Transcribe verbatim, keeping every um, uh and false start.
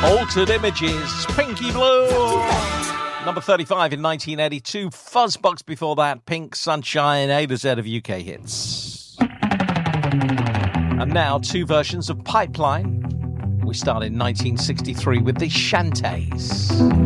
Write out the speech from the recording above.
Altered Images, Pinky Blue. Number thirty-five in nineteen eighty-two. Fuzzbox before that. Pink Sunshine, A to Z of U K hits. And now two versions of Pipeline. We start in nineteen sixty-three with the Shantays.